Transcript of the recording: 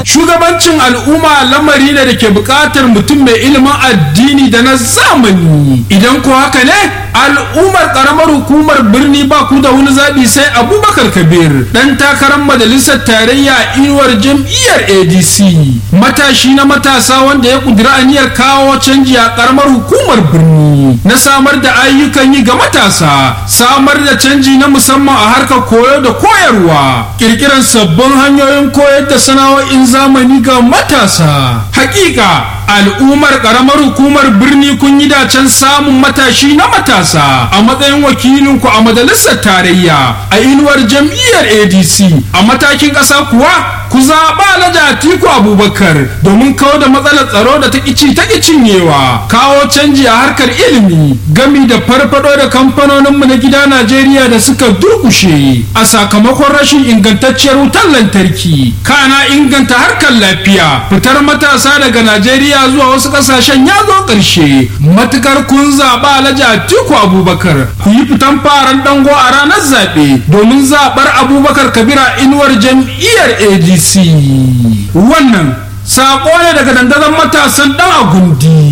shugabancin al'umma lamari ne da ke buƙatar mutum mai ilimin addini da na zamani. Idan ko haka ne al'ummar karamar hukumar birni ba ku da wani zaɓi sai Abubakar Kabir ɗan takarar majalisar tarayya inuwar jam'iyyar ADC, matashi na matasa wanda ya kudura aniyar kawo canji a karamar hukumar birni na samar da ayyukan yi ga matasa, samar da canji na musamman a harkar koyo da koyarwa, kirkirar sabbin hanyoyin koyar da sana'o'in zamani ga matasa. Hakika al'ummar karamar hukumar birni kun yi dacen samun matashi na matasa a matsayin wakilinku a majalisar tarayya a inuwar jam'iyyar ADC. A matakin ƙasa kuwa ku zaɓa Alhaji Atiku Abubakar domin kawo da matsalar tsaro da ta cinyewa, kawo canji a harkar ilimi gami da farfado da kamfanoninmu na gida Najeriya da suka durkushe a sakamakon rashin ingantacciyar wutar lantarki, kana inganta harkar lafiya. Fitar matasa daga Najeriya zuwa wasu ƙasashen ya zo ƙarshe matukar kun zaɓa Alhaji Atiku Abubakar. Ku yi fitan faran dango a ranar zaɓe domin zaɓar Abubakar Kabira inuwar jam'iyyar ADC. Wannan saƙo ne daga dandazon matasan ɗan Agundi.